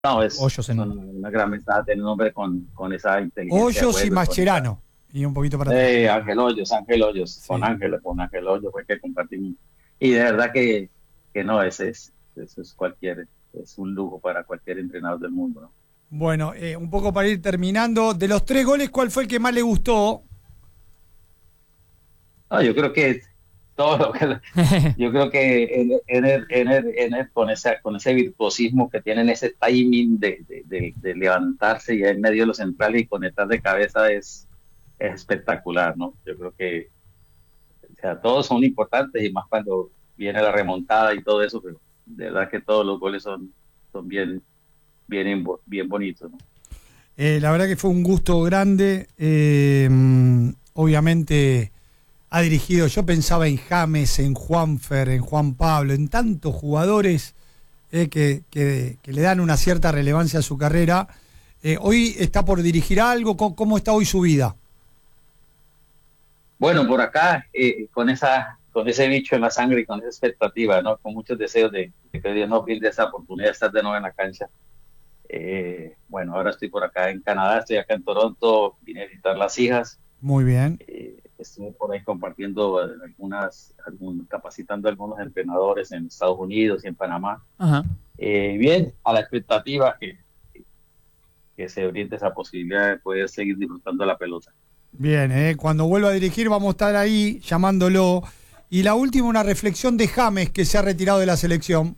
No, Hoyos son una gran ventaja tener un hombre con esa inteligencia de Hoyos y juego. Mascherano. Y un poquito para atrás. Ángel Hoyos, Sí. con Ángel Hoyos fue que compartimos. Y de verdad que no, eso es es un lujo para cualquier entrenador del mundo, ¿no? Bueno, un poco para ir terminando. De los 3 goles, ¿cuál fue el que más le gustó? No, yo creo que todo lo que yo creo que Ener con ese virtuosismo que tienen, ese timing de levantarse y en medio de los centrales y conectar de cabeza es espectacular, ¿no? Yo creo que, o sea, todos son importantes y más cuando viene la remontada y todo eso, pero de verdad que todos los goles son bien bonitos, ¿no? La verdad que fue un gusto grande. Obviamente ha dirigido, yo pensaba en James, en Juanfer, en Juan Pablo, en tantos jugadores que le dan una cierta relevancia a su carrera. Hoy está por dirigir algo. ¿Cómo está hoy su vida? Bueno, por acá, con ese bicho en la sangre y con esa expectativa, ¿no? Con muchos deseos de que Dios nos brinde esa oportunidad de estar de nuevo en la cancha. Bueno, ahora estoy por acá en Canadá, estoy acá en Toronto, vine a visitar las hijas. Muy bien. Estuve por ahí compartiendo capacitando a algunos entrenadores en Estados Unidos y en Panamá. Ajá. Bien, a la expectativa que se oriente esa posibilidad de poder seguir disfrutando de la pelota. Bien, cuando vuelva a dirigir vamos a estar ahí llamándolo. Y la última, una reflexión de James, que se ha retirado de la selección.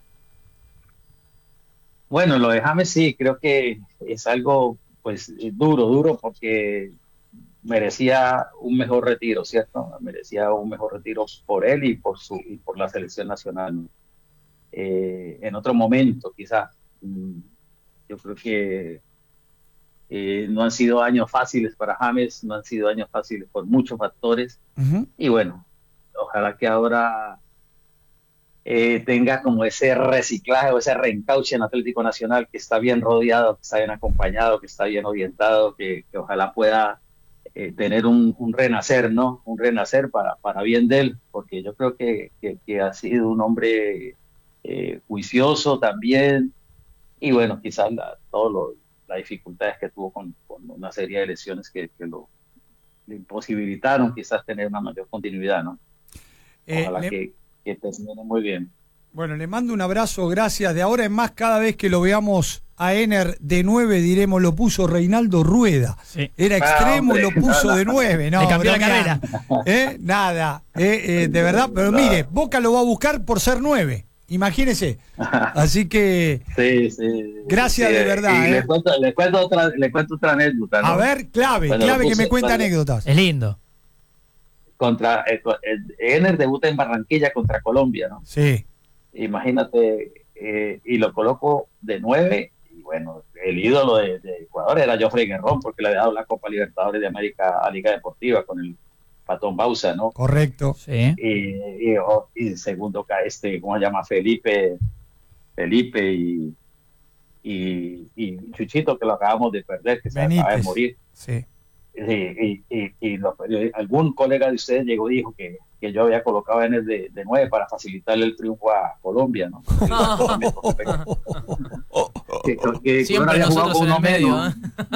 Bueno, lo de James sí, creo que es algo pues duro porque merecía un mejor retiro, ¿cierto? Merecía un mejor retiro por él y por la selección nacional, ¿no? En otro momento, quizás. Yo creo que no han sido años fáciles para James, no han sido años fáciles por muchos factores. Uh-huh. Y bueno, ojalá que ahora tenga como ese reciclaje o ese reencauche en Atlético Nacional, que está bien rodeado, que está bien acompañado, que está bien orientado, que ojalá pueda tener un renacer, ¿no? Un renacer para bien de él, porque yo creo que ha sido un hombre juicioso también. Y bueno, quizás las dificultades que tuvo con una serie de lesiones que le imposibilitaron quizás tener una mayor continuidad, ¿no? Ojalá que termine muy bien. Bueno, le mando un abrazo, gracias. De ahora en más, cada vez que lo veamos a Ener de 9, diremos, lo puso Reinaldo Rueda. Sí. Era extremo, hombre, lo puso de 9. No, le cambió la carrera. Nada, de verdad. Pero mire, Boca lo va a buscar por ser 9. Imagínese. Así que sí, gracias de verdad. Y le cuento otra anécdota, ¿no? A ver, clave que me cuenta anécdotas. Es lindo. Contra Ener debuta en Barranquilla contra Colombia, ¿no? Sí. Imagínate, y lo coloco de 9, y bueno, el ídolo de Ecuador era Joffrey Guerrón, porque le había dado la Copa Libertadores de América a Liga Deportiva con el Patón Bausa, ¿no? Correcto. Sí. Y segundo, ¿cómo se llama? Felipe y Chuchito, que lo acabamos de perder, que Benítez. se acaba de morir. Sí. Algún colega de ustedes llegó y dijo que yo había colocado en el de 9 para facilitarle el triunfo a Colombia, ¿no? Que siempre nosotros en el medio,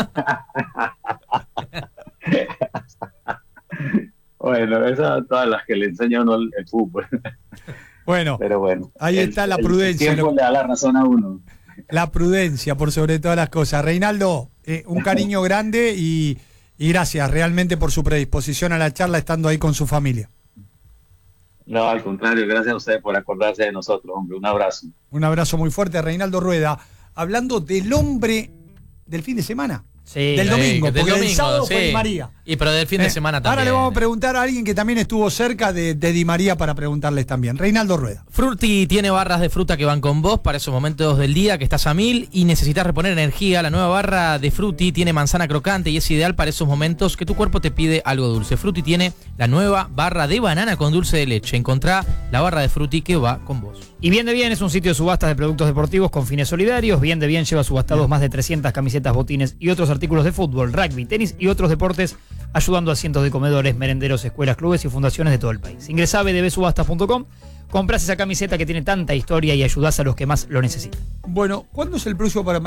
Bueno, esas son todas las que le enseña uno el fútbol. Bueno, pero bueno, ahí está la prudencia. El tiempo le da la razón a uno. La prudencia, por sobre todas las cosas. Reinaldo, un cariño grande y gracias realmente por su predisposición a la charla, estando ahí con su familia. No, al contrario, gracias a ustedes por acordarse de nosotros, hombre. Un abrazo. Un abrazo muy fuerte, Reinaldo Rueda. Hablando del hombre del fin de semana. Sí, del domingo, porque domingo, el sábado sí. fue Di María. Y pero del fin de semana también. Ahora le vamos a preguntar a alguien que también estuvo cerca de Di María para preguntarles también. Reinaldo Rueda. Frutti tiene barras de fruta que van con vos para esos momentos del día que estás a 1000 y necesitas reponer energía. La nueva barra de Frutti tiene manzana crocante y es ideal para esos momentos que tu cuerpo te pide algo dulce. Frutti tiene la nueva barra de banana con dulce de leche. Encontrá la barra de Frutti que va con vos. Y Bien de Bien es un sitio de subastas de productos deportivos con fines solidarios. Bien de Bien lleva subastados más de 300 camisetas, botines y otros artículos de fútbol, rugby, tenis y otros deportes ayudando a cientos de comedores, merenderos, escuelas, clubes y fundaciones de todo el país. Ingresá a bdbsubastas.com, comprás esa camiseta que tiene tanta historia y ayudás a los que más lo necesitan. Bueno, ¿cuándo es el próximo para